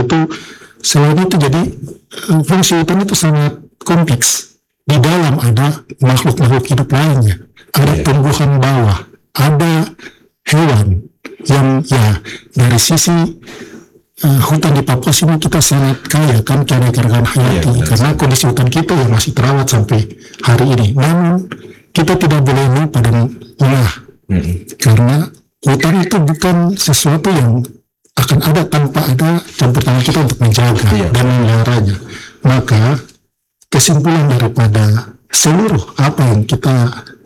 Yaitu selain itu jadi fungsi hutan itu sangat kompleks. Di dalam ada makhluk-makhluk hidup lainnya, ada tumbuhan bawah, ada hewan yang ya dari sisi hutan di Papua sini kita sangat kaya kan keanekaragaman hayati, karena kondisi hutan kita yang masih terawat sampai hari ini. Namun kita tidak boleh lupa dan karena hutan itu bukan sesuatu yang akan ada tanpa ada campur tangan kita untuk menjaga dan memeliharanya. Maka kesimpulan daripada seluruh apa yang kita